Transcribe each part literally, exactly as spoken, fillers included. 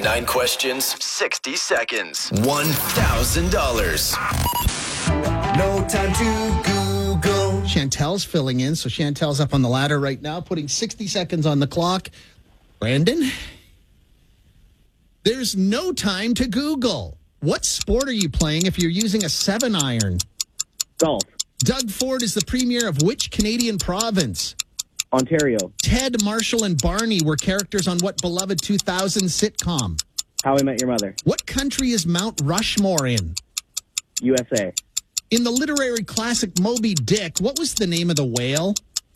Nine questions, sixty seconds, one thousand dollars. No time to Google. Chantel's filling in, so Chantel's up on the ladder right now, putting sixty seconds on the clock. Brandon, there's no time to Google. What sport are you playing if you're using a seven iron? Golf. Doug Ford is the premier of which Canadian province? Ontario. Ted, Marshall, and Barney were characters on what beloved two thousand sitcom? How I Met Your Mother. What country is Mount Rushmore in? U S A. In the literary classic Moby Dick, what was the name of the whale?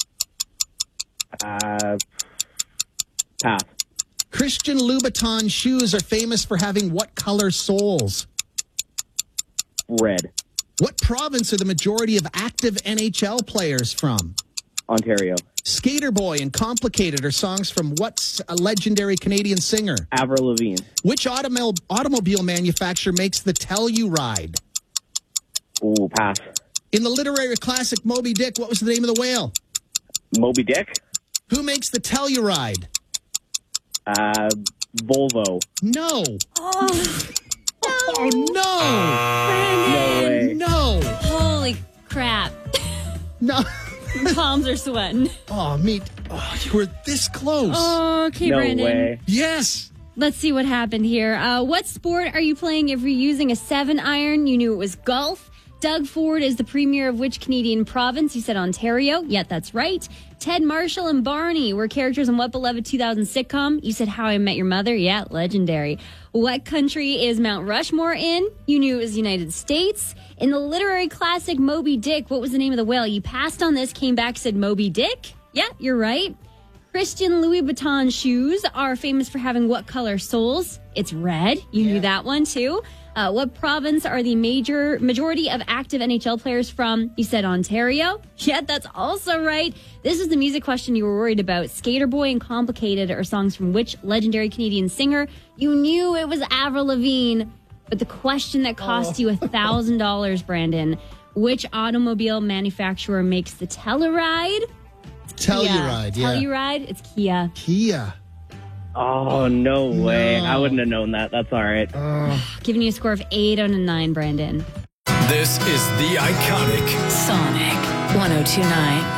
Uh, pass. Christian Louboutin shoes are famous for having what color soles? Red. What province are the majority of active N H L players from? Ontario. Skater Boy and Complicated are songs from what a legendary Canadian singer? Avril Lavigne. Which automo- automobile manufacturer makes the Telluride? Ooh, pass. In the literary classic Moby Dick, what was the name of the whale? Moby Dick. Who makes the Telluride? Uh, Volvo. No. Oh, Oh, no. No way. No. holy crap. No. Palms are sweating. Oh, me. Oh, you were this close. Okay, No Brandon. way. Yes. Let's see what happened here. Uh, what sport are you playing if you're using a seven iron? You knew it was golf. Doug Ford is the premier of which Canadian province? You said Ontario. Yeah, that's right. Ted, Marshall, and Barney were characters in what beloved two thousand sitcom? You said How I Met Your Mother. Yeah, legendary. What country is Mount Rushmore in? You knew it was the United States. In the literary classic Moby Dick, what was the name of the whale? You passed on this, came back, said Moby Dick. Yeah, you're right. Christian Louis Vuitton shoes are famous for having what color soles? It's red. You Yeah. knew that one too. Uh, what province are the major majority of active N H L players from? You said Ontario. Yeah, that's also right. This is the music question you were worried about. Skater Boy and Complicated are songs from which legendary Canadian singer? You knew it was Avril Lavigne. But the question that cost you a thousand dollars, Brandon, which automobile manufacturer makes the Telluride? Telluride, yeah. Telluride, it's Kia. Kia. Oh, no way. No. I wouldn't have known that. That's all right. Giving you a score of eight out of nine, Brandon. This is the iconic Sonic one oh two point nine.